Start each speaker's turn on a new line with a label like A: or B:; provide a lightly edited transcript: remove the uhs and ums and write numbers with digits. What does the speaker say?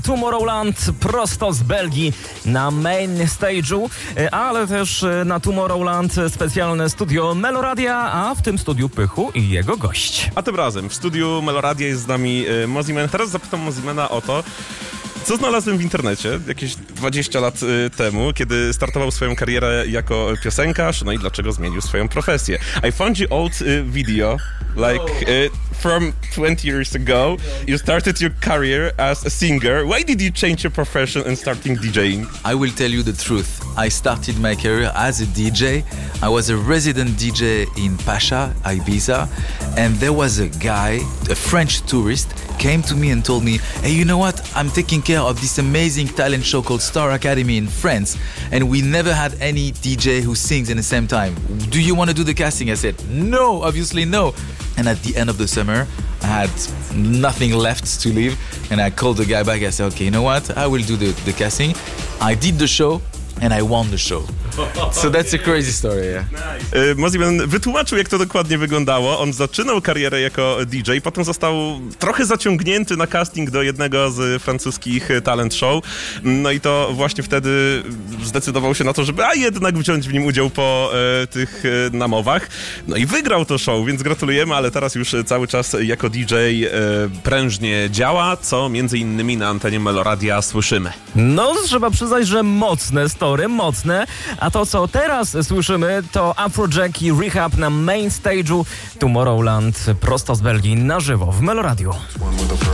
A: Tomorrowland prosto z Belgii na main stage'u, ale też na Tomorrowland specjalne studio Meloradia, a w tym studiu Pychu i jego gość.
B: A tym razem w studiu Meloradia jest z nami Mosiman. Teraz zapytam Mosimana o to, co znalazłem w internecie jakieś 20 lat temu, kiedy startował swoją karierę jako piosenkarz, no i dlaczego zmienił swoją profesję. I found your old video, from 20 years ago. You started your career as a singer. Why did you change your profession and starting DJing?
C: I will tell you the truth. I started my career as a DJ. I was a resident DJ in Pacha, Ibiza, and there was a guy, a French tourist, came to me and told me, hey, you know what? I'm taking care of this amazing talent show called Star Academy in France, and we never had any DJ who sings in the same time. Do you want to do the casting? I said, no, obviously no. And at the end of the summer, I had nothing left to leave, and I called the guy back. I said, okay, you know what? I will do the casting. I did the show, and I won the show. So that's a crazy story, yeah.
B: Mosiman wytłumaczył, jak to dokładnie wyglądało. On zaczynał karierę jako DJ, potem został trochę zaciągnięty na casting do jednego z francuskich talent show. No i to właśnie wtedy zdecydował się na to, żeby jednak wziąć w nim udział po tych namowach. No i wygrał to show, więc gratulujemy, ale teraz już cały czas jako DJ prężnie działa, co między innymi na antenie Meloradia słyszymy.
A: No, trzeba przyznać, że mocne story, mocne. A to, co teraz słyszymy, to Afrojack i Rehab na main stage'u Tomorrowland prosto z Belgii na żywo w Meloradiu.